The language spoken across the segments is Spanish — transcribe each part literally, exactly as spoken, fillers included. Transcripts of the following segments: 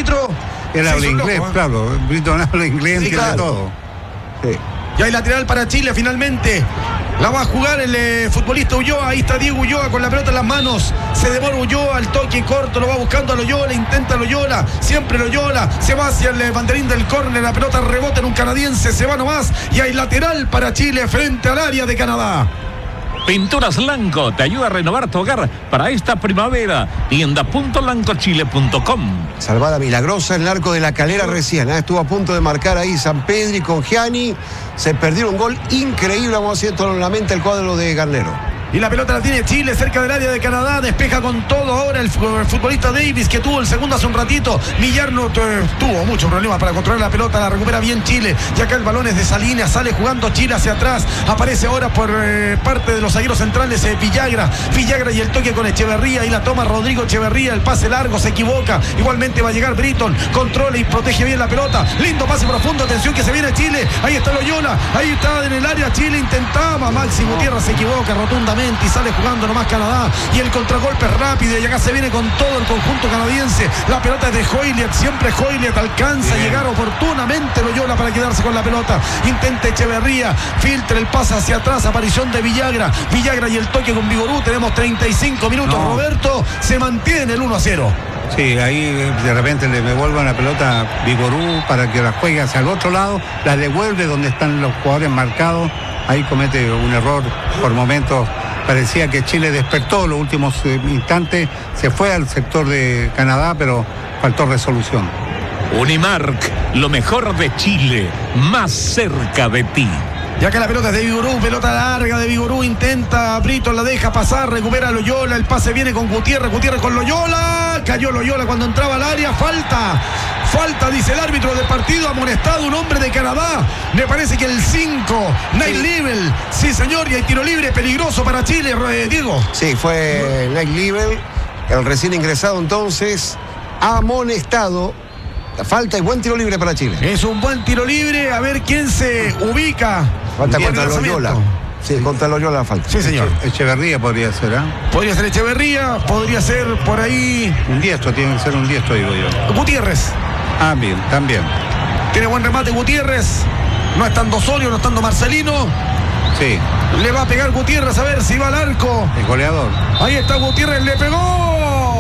árbitro. Él habla inglés, loco, ¿eh? claro. Britton habla inglés, Sí, entiende claro. todo. Sí. Y hay lateral para Chile finalmente. La va a jugar el eh, futbolista Ulloa. Ahí está Diego Ulloa con la pelota en las manos. Se demora Ulloa, el toque corto, lo va buscando a Loyola, intenta Loyola, siempre Loyola, se va hacia el eh, banderín del córner, la pelota rebota en un canadiense, se va nomás y hay lateral para Chile frente al área de Canadá. Pinturas Lanco te ayuda a renovar tu hogar para esta primavera. Tienda punto lanco chile punto com. Salvada milagrosa en el arco de la Calera recién. ¿eh? Estuvo a punto de marcar ahí San Pedri con Gianni. Se perdió un gol increíble. Vamos a decir, esto lo lamenta el cuadro de Garnero. Y la pelota la tiene Chile cerca del área de Canadá. Despeja con todo ahora el futbolista Davis, que tuvo el segundo hace un ratito. Millar no tuvo muchos problemas para controlar la pelota. La recupera bien Chile. Y acá el balón es de Salinas. Sale jugando Chile hacia atrás. Aparece ahora por eh, parte de los zagueros centrales eh, Villagra. Villagra y el toque con Echeverría. Y la toma Rodrigo Echeverría. El pase largo, se equivoca. Igualmente va a llegar Britton. Controla y protege bien la pelota. Lindo pase profundo. Atención que se viene Chile. Ahí está Loyola. Ahí está en el área Chile. Intentaba. Maxi Gutiérrez se equivoca rotundamente y sale jugando nomás Canadá. Y el contragolpe es rápido. Y acá se viene con todo el conjunto canadiense. La pelota es de Hoylet. Siempre Hoylet alcanza a llegar oportunamente Loyola para quedarse con la pelota. Intenta Echeverría. Filtra el pase hacia atrás. Aparición de Villagra. Villagra y el toque con Vigorú. Tenemos treinta y cinco minutos. No. Roberto, se mantiene el uno a cero. Sí, ahí de repente le devuelven la pelota a Vigorú para que la juegue hacia el otro lado. La devuelve donde están los jugadores marcados. Ahí comete un error por momentos. Parecía que Chile despertó los últimos eh, instantes, se fue al sector de Canadá, pero faltó resolución. Unimark, lo mejor de Chile, más cerca de ti. Y acá la pelota es de Vigorú, pelota larga de Vigorú, intenta Brito, la deja pasar, recupera Loyola, el pase viene con Gutiérrez, Gutiérrez con Loyola, cayó Loyola cuando entraba al área, falta, falta, dice el árbitro del partido, amonestado un hombre de Canadá, me parece que el cinco, Night Level, sí señor, y hay tiro libre, peligroso para Chile, eh, Diego. Sí, fue Night Level, el recién ingresado entonces, amonestado. La falta y buen tiro libre para Chile. Es un buen tiro libre, a ver quién se ubica. Falta contra Loyola. Sí, contra Loyola la falta. Sí, señor. Echeverría podría ser, ¿ah? ¿eh? Podría ser Echeverría, podría ser por ahí. Un diestro, tiene que ser un diestro, digo yo. Gutiérrez. Ah, bien, también. Tiene buen remate Gutiérrez. No estando Osorio, no estando Marcelino. Sí. Le va a pegar Gutiérrez a ver si va al arco. El goleador. Ahí está Gutiérrez, le pegó.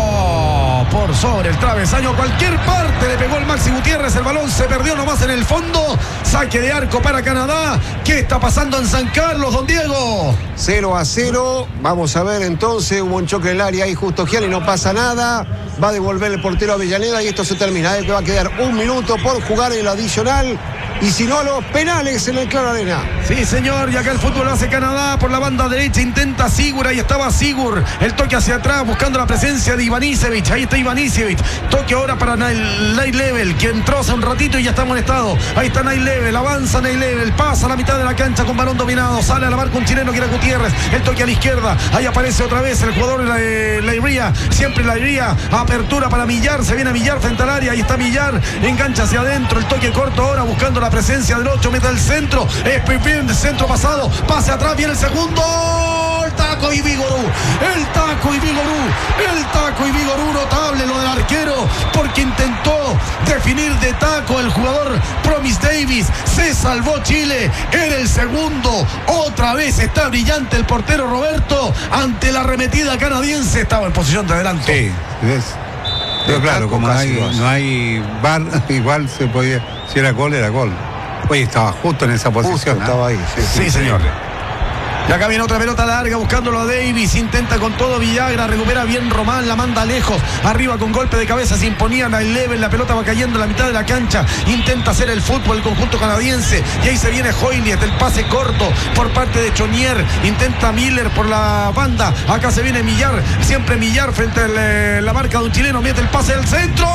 Por sobre el travesaño, cualquier parte le pegó el Maxi Gutiérrez, el balón se perdió nomás en el fondo, saque de arco para Canadá. ¿Qué está pasando en San Carlos, don Diego? cero a cero, vamos a ver entonces, hubo un choque en el área ahí justo Gianni, no pasa nada, va a devolver el portero a Avellaneda y esto se termina, ¿eh? Que va a quedar un minuto por jugar en el adicional. Y si no, los penales en el Claro Arena. Sí, señor, y acá el fútbol lo hace Canadá por la banda derecha, intenta Sigur, ahí estaba Sigur, el toque hacia atrás buscando la presencia de Ivanisevic, ahí está Ivanisevic, toque ahora para Night Level, que entró hace un ratito y ya está amonestado, ahí está Night Level, avanza Night Level, pasa a la mitad de la cancha con balón dominado, sale a la marca un chileno que era Gutiérrez, el toque a la izquierda, ahí aparece otra vez el jugador de Leiría, siempre Leiría, apertura para Millar, se viene a Millar frente al área, ahí está Millar, engancha hacia adentro, el toque corto ahora buscando la presencia del ocho, mete al centro, es bien de centro pasado, pase atrás, viene el segundo, el taco y Vigorú, el taco y Vigorú, el taco y Vigorú, notable lo del arquero, porque intentó definir de taco el jugador Promise Davis, se salvó Chile, era el segundo, otra vez está brillante el portero Roberto, ante la arremetida canadiense, estaba en posición de adelanto. Sí, es. Pero claro, como no hay, no hay V A R, igual se podía, si era gol, era gol. Oye, estaba justo en esa posición. Justo, ¿eh? Estaba ahí, sí, sí, sí señor. Y acá viene otra pelota larga buscándolo a Davis, intenta con todo Villagra, recupera bien Román, la manda lejos, arriba con golpe de cabeza se imponía Night Level, la pelota va cayendo en la mitad de la cancha, intenta hacer el fútbol el conjunto canadiense, y ahí se viene Hoylet, el pase corto por parte de Chonier, intenta Miller por la banda, acá se viene Millar, siempre Millar frente a la marca de un chileno, mete el pase del centro.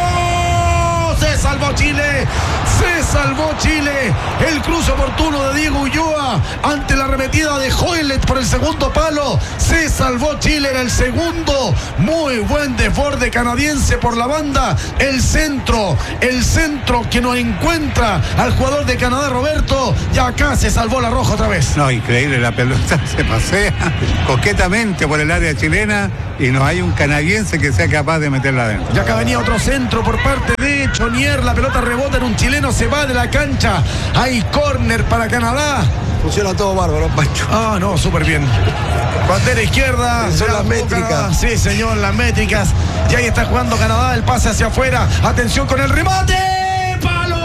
Se salvó Chile, se salvó Chile, el cruce oportuno de Diego Ulloa ante la arremetida de Hoylet por el segundo palo, se salvó Chile, era el segundo, muy buen desborde canadiense por la banda, el centro, el centro que no encuentra al jugador de Canadá Roberto, y acá se salvó la roja otra vez. No, increíble, la pelota se pasea coquetamente por el área chilena y no hay un canadiense que sea capaz de meterla adentro. Y acá venía otro centro por parte de Chonier. La pelota rebota en un chileno, se va de la cancha. Hay córner para Canadá. Funciona todo bárbaro, Pancho. Ah, no, súper bien. Bandera izquierda. Son las métricas. Canadá. Sí, señor, las métricas. Y ahí está jugando Canadá. El pase hacia afuera. Atención con el remate. ¡Palo!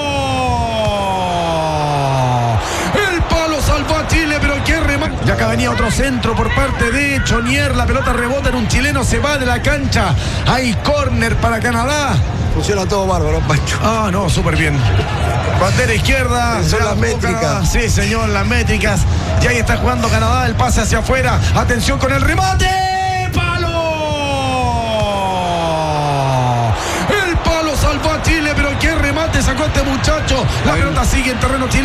El palo salvó a Chile, pero qué remate. Y acá venía otro centro por parte de Chonier. La pelota rebota en un chileno, se va de la cancha. Hay córner para Canadá. Funciona todo bárbaro, Pancho. Ah, no, súper bien. Bandera izquierda. Son las métricas. Canadá. Sí, señor, las métricas. Y ahí está jugando Canadá. El pase hacia afuera. Atención con el remate. ¡Palo! El palo salvó a Chile, pero qué remate sacó este muchacho. La pelota sigue en terreno chileno.